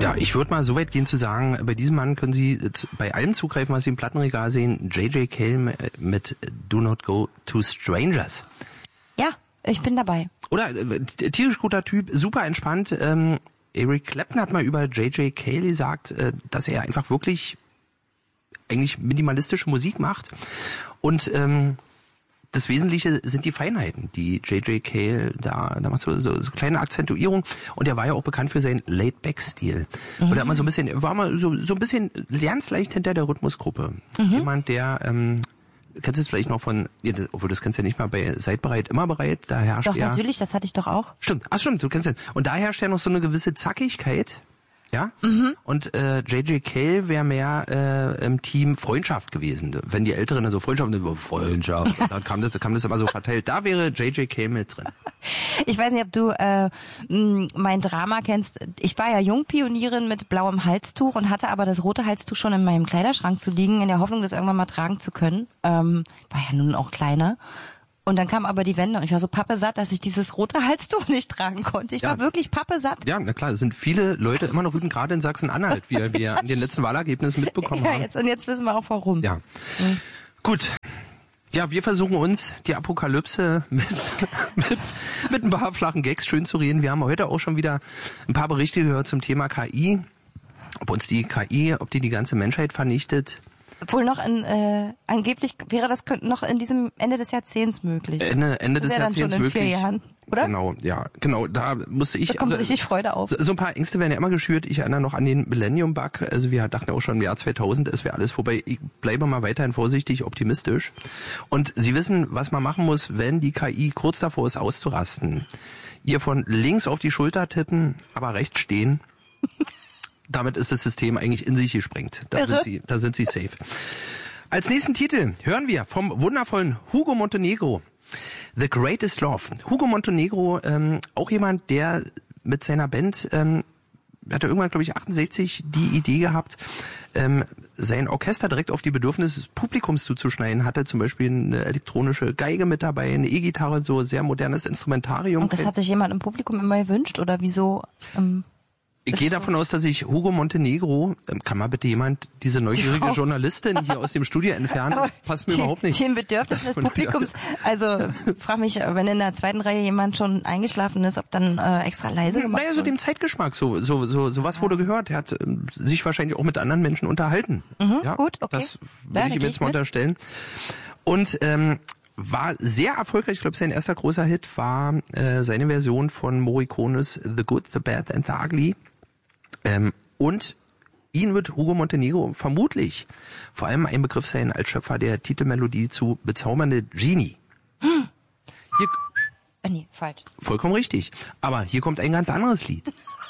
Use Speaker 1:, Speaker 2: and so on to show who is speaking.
Speaker 1: Ja, ich würde mal so weit gehen zu sagen, bei diesem Mann können Sie bei allem zugreifen, was Sie im Plattenregal sehen. J.J. Cale mit Do Not Go to Strangers.
Speaker 2: Ja, ich bin dabei.
Speaker 1: Oder tierisch guter Typ, super entspannt. Eric Clapton hat mal über J.J. Cale gesagt, dass er einfach wirklich eigentlich minimalistische Musik macht. Und das Wesentliche sind die Feinheiten, die J.J. Cale da macht so kleine Akzentuierung. Und er war ja auch bekannt für seinen Laid-Back-Stil. Und er war so ein bisschen lernst hinter der Rhythmusgruppe. Jemand, der kennst du es vielleicht noch von, obwohl das kennst du ja nicht mal bei Seid bereit, immer bereit, da herrscht
Speaker 2: Doch, natürlich, das hatte ich doch auch.
Speaker 1: Stimmt, du kennst den. Und da herrscht ja noch so eine gewisse Zackigkeit, ja? Und J.J. Cale wäre mehr im Team Freundschaft gewesen. Wenn die Älteren dann so Freundschaft, dann kam das immer so verteilt. Da wäre J.J. Cale mit drin.
Speaker 2: Ich weiß nicht, ob du mein Drama kennst. Ich war ja Jungpionierin mit blauem Halstuch und hatte aber das rote Halstuch schon in meinem Kleiderschrank zu liegen, in der Hoffnung, das irgendwann mal tragen zu können. War ja nun auch kleiner. Und dann kam aber die Wende und ich war so pappesatt, dass ich dieses rote Halstuch nicht tragen konnte. Ich war wirklich pappesatt.
Speaker 1: Ja, na klar, es sind viele Leute immer noch wütend, gerade in Sachsen-Anhalt, wie wir an den letzten Wahlergebnissen mitbekommen haben.
Speaker 2: Jetzt wissen wir auch warum.
Speaker 1: Ja. Gut. Ja, wir versuchen uns die Apokalypse mit ein paar flachen Gags schön zu reden. Wir haben heute auch schon wieder ein paar Berichte gehört zum Thema KI. Ob die ganze Menschheit vernichtet.
Speaker 2: Obwohl noch angeblich wäre das noch in diesem Ende des Jahrzehnts möglich.
Speaker 1: Ende des Jahrzehnts möglich.
Speaker 2: 4 Jahren, oder?
Speaker 1: Genau, da musste ich.
Speaker 2: Da kommt richtig Freude auf.
Speaker 1: So ein paar Ängste werden ja immer geschürt. Ich erinnere noch an den Millennium-Bug. Also wir dachten auch schon im Jahr 2000, es wäre alles vorbei. Ich bleibe mal weiterhin vorsichtig optimistisch. Und Sie wissen, was man machen muss, wenn die KI kurz davor ist auszurasten. Ihr von links auf die Schulter tippen, aber rechts stehen. Damit ist das System eigentlich in sich gesprengt. Da sind Sie safe. Als nächsten Titel hören wir vom wundervollen Hugo Montenegro. The Greatest Love. Hugo Montenegro, auch jemand, der mit seiner Band, hatte irgendwann, glaube ich, 68 die Idee gehabt, sein Orchester direkt auf die Bedürfnisse des Publikums zuzuschneiden. Hatte zum Beispiel eine elektronische Geige mit dabei, eine E-Gitarre, so sehr modernes Instrumentarium.
Speaker 2: Und das hat sich jemand im Publikum immer gewünscht, oder wieso?
Speaker 1: Ich gehe davon aus, dass sich Hugo Montenegro, kann mal bitte jemand diese neugierige Journalistin hier aus dem Studio entfernen? Das passt mir überhaupt nicht.
Speaker 2: Den Bedürfnissen des Publikums. Also frag mich, wenn in der zweiten Reihe jemand schon eingeschlafen ist, ob dann extra leise gemacht wird.
Speaker 1: Naja, so dem Zeitgeschmack, so was wurde gehört. Er hat sich wahrscheinlich auch mit anderen Menschen unterhalten.
Speaker 2: Ja, gut, okay.
Speaker 1: Das würde ich ihm jetzt mal unterstellen. Und war sehr erfolgreich. Ich glaube, sein erster großer Hit war seine Version von Morricones The Good, The Bad and The Ugly. Und ihn wird Hugo Montenegro vermutlich vor allem ein Begriff sein als Schöpfer der Titelmelodie zu Bezaubernde Genie.
Speaker 2: Nee, falsch.
Speaker 1: Vollkommen richtig. Aber hier kommt ein ganz anderes Lied.